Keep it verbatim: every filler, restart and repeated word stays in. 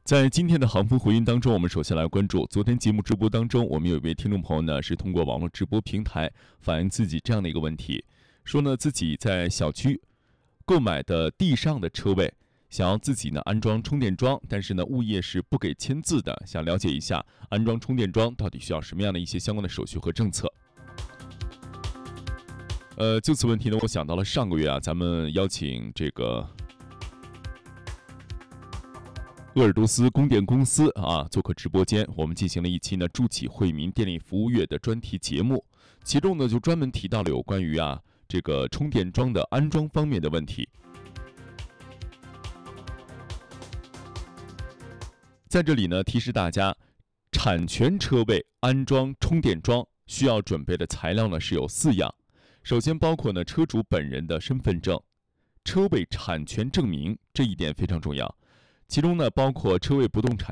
在今天的航风回音当中，我们首先来关注昨天节目直播当中，我们有一位听众朋友呢，是通过网络直播平台反映自己这样的一个问题，说呢自己在小区购买的地上的车位，想要自己呢安装充电桩，但是呢物业是不给签字的，想了解一下安装充电桩到底需要什么样的一些相关的手续和政策。呃，就此问题呢，我想到了上个月啊，咱们邀请这个鄂尔多斯供电公司啊做客直播间，我们进行了一期呢筑起惠民电力服务月的专题节目，其中呢就专门提到了有关于啊这个充电桩的安装方面的问题。在这里呢提示大家，产权车位安装充电桩需要准备的材料呢是有四样，首先包括呢车主本人的身份证、车位产权证明，这一点非常重要。其中呢，包括车位不动产